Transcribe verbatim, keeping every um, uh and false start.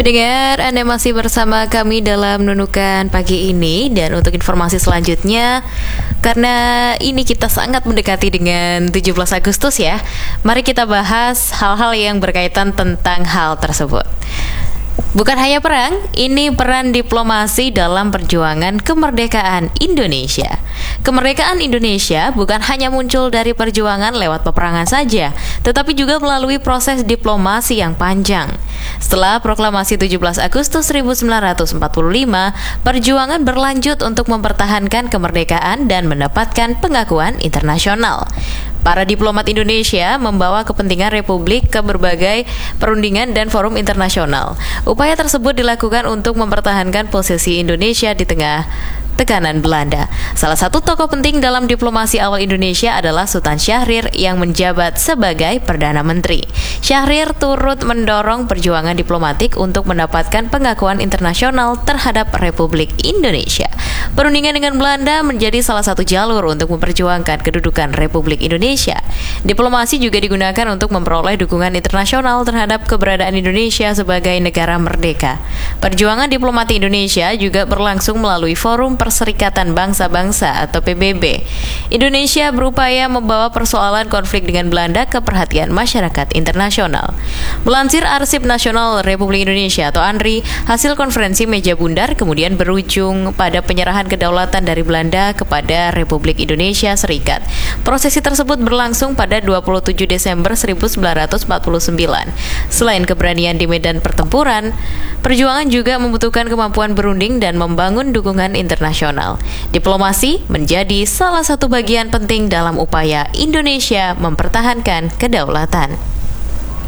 Pendengar, Anda masih bersama kami dalam Nunukan pagi ini. Dan untuk informasi selanjutnya, karena ini kita sangat mendekati dengan tujuh belas Agustus ya, mari kita bahas hal-hal yang berkaitan tentang hal tersebut. Bukan hanya perang, ini peran diplomasi dalam perjuangan kemerdekaan Indonesia. Kemerdekaan Indonesia bukan hanya muncul dari perjuangan lewat peperangan saja, tetapi juga melalui proses diplomasi yang panjang. Setelah proklamasi tujuh belas Agustus seribu sembilan ratus empat puluh lima, perjuangan berlanjut untuk mempertahankan kemerdekaan dan mendapatkan pengakuan internasional. Para diplomat Indonesia membawa kepentingan Republik ke berbagai perundingan dan forum internasional. Upaya tersebut dilakukan untuk mempertahankan posisi Indonesia di tengah tekanan Belanda. Salah satu tokoh penting dalam diplomasi awal Indonesia adalah Sultan Syahrir yang menjabat sebagai Perdana Menteri. Syahrir turut mendorong perjuangan diplomatik untuk mendapatkan pengakuan internasional terhadap Republik Indonesia. Perundingan dengan Belanda menjadi salah satu jalur untuk memperjuangkan kedudukan Republik Indonesia. Diplomasi juga digunakan untuk memperoleh dukungan internasional terhadap keberadaan Indonesia sebagai negara merdeka. Perjuangan diplomati Indonesia juga berlangsung melalui forum Perserikatan Bangsa-Bangsa atau P B B. Indonesia berupaya membawa persoalan konflik dengan Belanda ke perhatian masyarakat internasional. Melansir Arsip Nasional Republik Indonesia atau ANRI, hasil konferensi meja bundar kemudian berujung pada penyerahan kedaulatan dari Belanda kepada Republik Indonesia Serikat. Prosesi tersebut berlangsung pada dua puluh tujuh Desember seribu sembilan ratus empat puluh sembilan. Selain keberanian di medan pertempuran, perjuangan juga membutuhkan kemampuan berunding dan membangun dukungan internasional. Diplomasi menjadi salah satu bagian penting dalam upaya Indonesia mempertahankan kedaulatan.